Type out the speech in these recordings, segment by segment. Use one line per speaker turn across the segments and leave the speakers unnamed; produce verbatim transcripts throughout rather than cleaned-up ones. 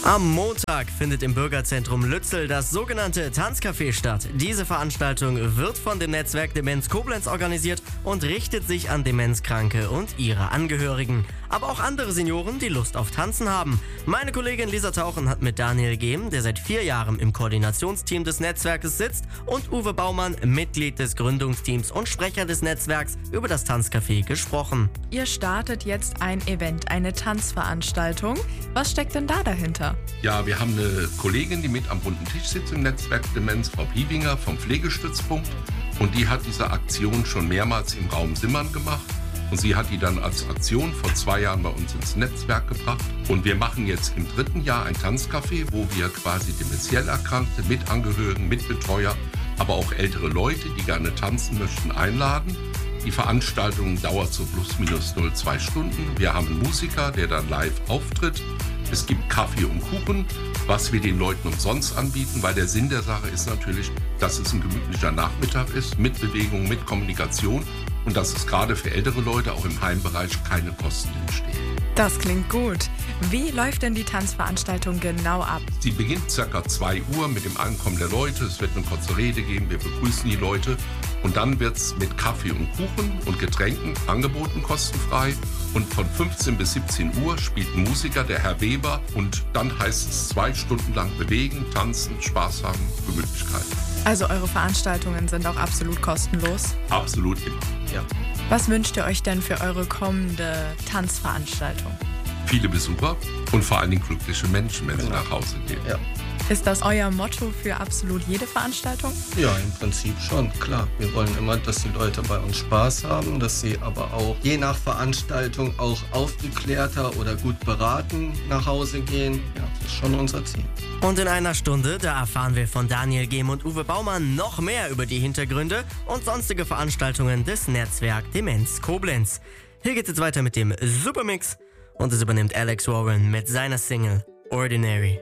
Am Montag findet im Bürgerzentrum Lützel das sogenannte Tanzcafé statt. Diese Veranstaltung wird von dem Netzwerk Demenz Koblenz organisiert und richtet sich an Demenzkranke und ihre Angehörigen. Aber auch andere Senioren, die Lust auf Tanzen haben. Meine Kollegin Lisa Tauchen hat mit Daniel Gehm, der seit vier Jahren im Koordinationsteam des Netzwerkes sitzt, und Uwe Baumann, Mitglied des Gründungsteams und Sprecher des Netzwerks, über das Tanzcafé gesprochen.
Ihr startet jetzt ein Event, eine Tanzveranstaltung. Was steckt denn da dahinter?
Ja, wir haben eine Kollegin, die mit am bunten Tisch sitzt im Netzwerk Demenz, Frau Piewinger vom Pflegestützpunkt. Und die hat diese Aktion schon mehrmals im Raum Simmern gemacht. Und sie hat die dann als Aktion vor zwei Jahren bei uns ins Netzwerk gebracht. Und wir machen jetzt im dritten Jahr ein Tanzcafé, wo wir quasi dementiell Erkrankte mit Angehörigen, mit Betreuer, aber auch ältere Leute, die gerne tanzen möchten, einladen. Die Veranstaltung dauert so plus minus null Komma zwei Stunden. Wir haben einen Musiker, der dann live auftritt. Es gibt Kaffee und Kuchen, was wir den Leuten umsonst anbieten, weil der Sinn der Sache ist natürlich, dass es ein gemütlicher Nachmittag ist, mit Bewegung, mit Kommunikation und dass es gerade für ältere Leute auch im Heimbereich keine Kosten entstehen.
Das klingt gut. Wie läuft denn die Tanzveranstaltung genau ab?
Sie beginnt ca. zwei Uhr mit dem Ankommen der Leute. Es wird eine kurze Rede geben, wir begrüßen die Leute. Und dann wird es mit Kaffee und Kuchen und Getränken angeboten, kostenfrei. Und von fünfzehn bis siebzehn Uhr spielt ein Musiker, der Herr Weber. Und dann heißt es zwei Stunden lang bewegen, tanzen, Spaß haben, Gemütlichkeit.
Also eure Veranstaltungen sind auch absolut kostenlos?
Absolut immer, ja.
Was wünscht ihr euch denn für eure kommende Tanzveranstaltung?
Viele Besucher und vor allen Dingen glückliche Menschen, wenn
Genau.
sie nach Hause gehen.
Ja.
Ist das euer Motto für absolut jede Veranstaltung?
Ja, im Prinzip schon, klar. Wir wollen immer, dass die Leute bei uns Spaß haben, dass sie aber auch je nach Veranstaltung auch aufgeklärter oder gut beraten nach Hause gehen. Ja, das ist schon unser Ziel.
Und in einer Stunde, da erfahren wir von Daniel Gehm und Uwe Baumann noch mehr über die Hintergründe und sonstige Veranstaltungen des Netzwerk Demenz Koblenz. Hier geht es jetzt weiter mit dem Supermix und es übernimmt Alex Warren mit seiner Single Ordinary.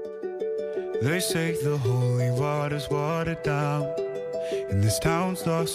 They say the holy water's watered down, and this town's lost